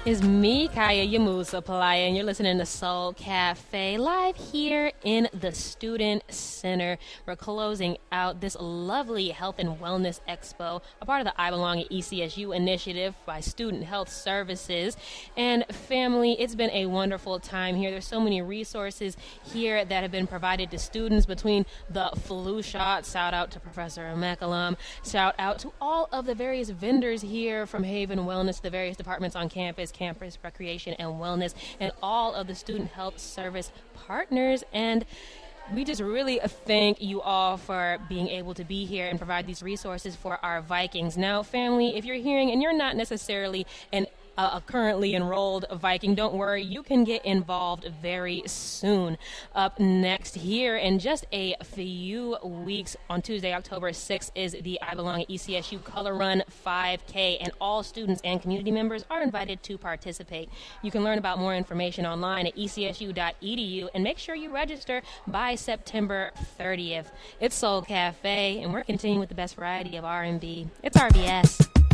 Is me, Kaya Yamusa Palaya, and you're listening to Soul Cafe live here in the Student Center. We're closing out this lovely Health and Wellness Expo, a part of the I Belong at ECSU initiative by Student Health Services. And family, it's been a wonderful time here. There's so many resources here that have been provided to students between the flu shot. Shout out to Professor McCallum. Shout out to all of the various vendors here from Haven Wellness, the various departments on campus recreation and wellness, and all of the student health service partners. And we just really thank you all for being able to be here and provide these resources for our Vikings. Now, family, if you're hearing and you're not necessarily a currently enrolled Viking, don't worry, you can get involved very soon. Up next here in just a few weeks, on Tuesday, October 6th, is the I Belong at ECSU Color Run 5K, and all students and community members are invited to participate. You can learn about more information online at ecsu.edu, and make sure you register by September 30th. It's Soul Cafe, and we're continuing with the best variety of R&B. It's RBS.